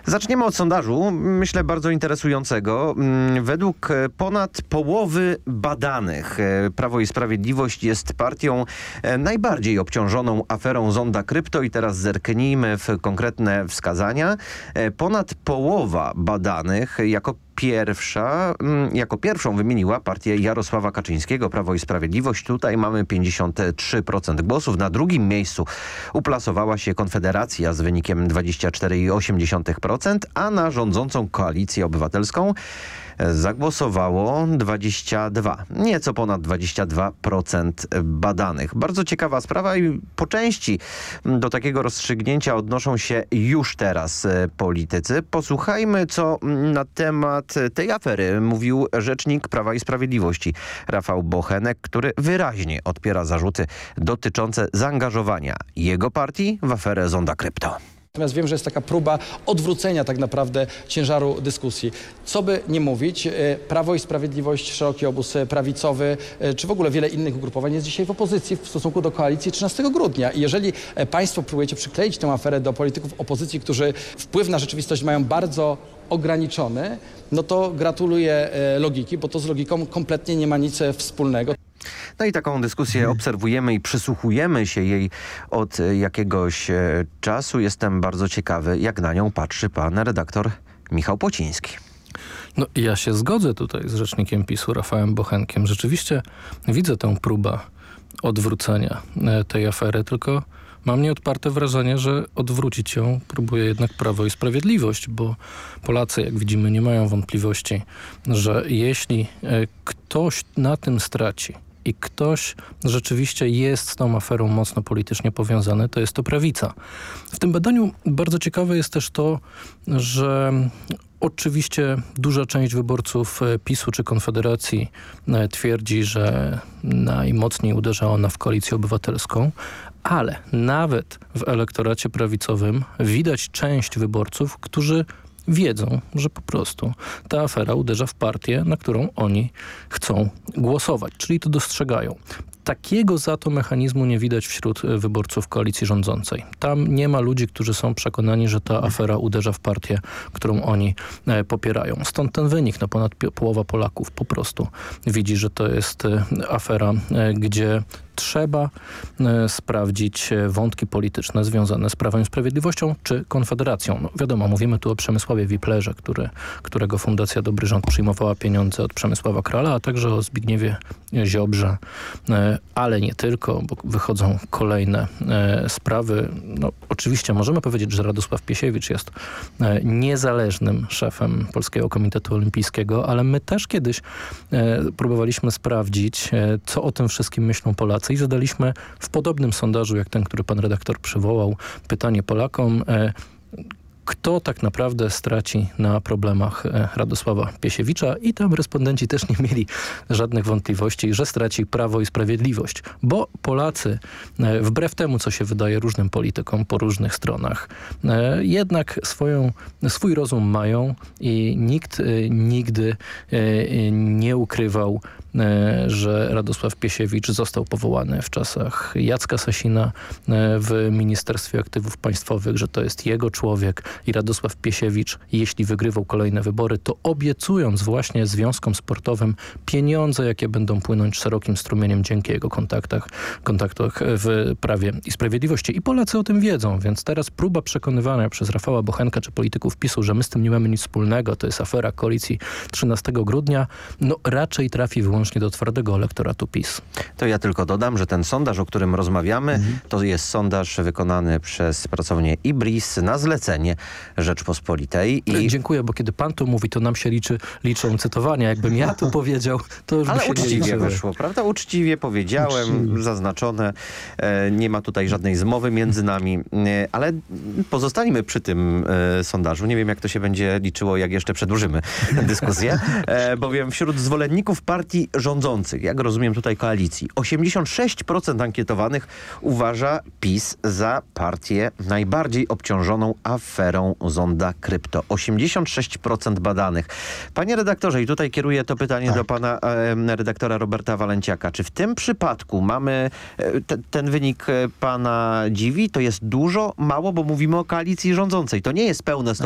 Zaczniemy od sondażu, myślę bardzo interesującego. Według ponad połowy badanych Prawo i Sprawiedliwość jest partią najbardziej obciążoną aferą Zonda Krypto i teraz zerknijmy w konkretne wskazania. Ponad połowa badanych jako pierwszą wymieniła partię Jarosława Kaczyńskiego, Prawo i Sprawiedliwość. Tutaj mamy 53% głosów. Na drugim miejscu uplasowała się Konfederacja z wynikiem 24,8%, a na rządzącą Koalicję Obywatelską zagłosowało nieco ponad 22% badanych. Bardzo ciekawa sprawa i po części do takiego rozstrzygnięcia odnoszą się już teraz politycy. Posłuchajmy, co na temat tej afery mówił rzecznik Prawa i Sprawiedliwości Rafał Bochenek, który wyraźnie odpiera zarzuty dotyczące zaangażowania jego partii w aferę Zonda Krypto. Natomiast wiem, że jest taka próba odwrócenia tak naprawdę ciężaru dyskusji. Co by nie mówić, Prawo i Sprawiedliwość, szeroki obóz prawicowy, czy w ogóle wiele innych ugrupowań jest dzisiaj w opozycji w stosunku do koalicji 13 grudnia. I jeżeli państwo próbujecie przykleić tę aferę do polityków opozycji, którzy wpływ na rzeczywistość mają bardzo ograniczony, no to gratuluję logiki, bo to z logiką kompletnie nie ma nic wspólnego. No i taką dyskusję obserwujemy i przysłuchujemy się jej od jakiegoś czasu. Jestem bardzo ciekawy, jak na nią patrzy pan redaktor Michał Płociński. No, ja się zgodzę tutaj z rzecznikiem PiS-u Rafałem Bochenkiem. Rzeczywiście widzę tę próbę odwrócenia tej afery, tylko mam nieodparte wrażenie, że odwrócić ją próbuje jednak Prawo i Sprawiedliwość, bo Polacy, jak widzimy, nie mają wątpliwości, że jeśli ktoś na tym straci i ktoś rzeczywiście jest z tą aferą mocno politycznie powiązany, to jest to prawica. W tym badaniu bardzo ciekawe jest też to, że oczywiście duża część wyborców PiS-u czy Konfederacji twierdzi, że najmocniej uderza ona w Koalicję Obywatelską, ale nawet w elektoracie prawicowym widać część wyborców, którzy wiedzą, że po prostu ta afera uderza w partię, na którą oni chcą głosować, czyli to dostrzegają. Takiego za to mechanizmu nie widać wśród wyborców koalicji rządzącej. Tam nie ma ludzi, którzy są przekonani, że ta afera uderza w partię, którą oni popierają. Stąd ten wynik. No, ponad połowa Polaków po prostu widzi, że to jest afera, gdzie trzeba sprawdzić wątki polityczne związane z Prawem i Sprawiedliwością czy Konfederacją. No, wiadomo, mówimy tu o Przemysławie Wiplerze, którego Fundacja Dobry Rząd przyjmowała pieniądze od Przemysława Krala, a także o Zbigniewie Ziobrze, ale nie tylko, bo wychodzą kolejne sprawy. No, oczywiście możemy powiedzieć, że Radosław Piesiewicz jest niezależnym szefem Polskiego Komitetu Olimpijskiego, ale my też kiedyś próbowaliśmy sprawdzić, co o tym wszystkim myślą Polacy i zadaliśmy w podobnym sondażu, jak ten, który pan redaktor przywołał, pytanie Polakom, kto tak naprawdę straci na problemach Radosława Piesiewicza, i tam respondenci też nie mieli żadnych wątpliwości, że straci Prawo i Sprawiedliwość, bo Polacy, wbrew temu, co się wydaje różnym politykom po różnych stronach, jednak swój rozum mają i nikt nigdy nie ukrywał, że Radosław Piesiewicz został powołany w czasach Jacka Sasina w Ministerstwie Aktywów Państwowych, że to jest jego człowiek i Radosław Piesiewicz, jeśli wygrywał kolejne wybory, to obiecując właśnie związkom sportowym pieniądze, jakie będą płynąć szerokim strumieniem dzięki jego kontaktach w Prawie i Sprawiedliwości. I Polacy o tym wiedzą, więc teraz próba przekonywania przez Rafała Bochenka czy polityków PiS-u, że my z tym nie mamy nic wspólnego, to jest afera koalicji 13 grudnia, no raczej trafi wyłącznie do twardego elektoratu PiS. To ja tylko dodam, że ten sondaż, o którym rozmawiamy, to jest sondaż wykonany przez pracownię IBRIS na zlecenie Rzeczpospolitej. Dziękuję, bo kiedy pan to mówi, to nam się liczą cytowania. Jakbym ja tu powiedział, to już by się uczciwie wyszło, prawda? Uczciwie powiedziałem, zaznaczone. Nie ma tutaj żadnej zmowy między nami, ale pozostańmy przy tym sondażu. Nie wiem, jak to się będzie liczyło, jak jeszcze przedłużymy dyskusję, bowiem wśród zwolenników partii rządzących, jak rozumiem tutaj koalicji, 86% ankietowanych uważa PiS za partię najbardziej obciążoną aferą Zonda Krypto. 86% badanych. Panie redaktorze, i tutaj kieruję to pytanie do pana redaktora Roberta Walenciaka. Czy w tym przypadku mamy ten wynik pana dziwi? To jest dużo, mało, bo mówimy o koalicji rządzącej. To nie jest pełne